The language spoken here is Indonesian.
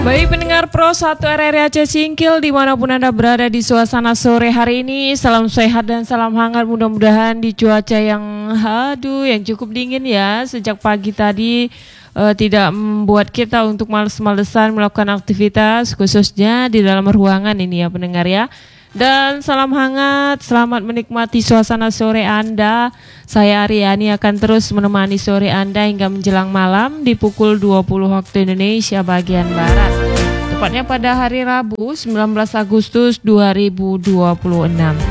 Baik pendengar Pro 1 RRI Aceh Singkil dimanapun Anda berada di suasana sore hari ini, salam sehat dan salam hangat, mudah-mudahan di cuaca yang yang cukup dingin ya sejak pagi tadi tidak membuat kita untuk males-malesan melakukan aktivitas khususnya di dalam ruangan ini ya pendengar ya. Dan salam hangat, selamat menikmati suasana sore Anda. Saya Aryani akan terus menemani sore Anda hingga menjelang malam di pukul 20 waktu Indonesia bagian Barat. Tepatnya pada hari Rabu 19 Agustus 2026.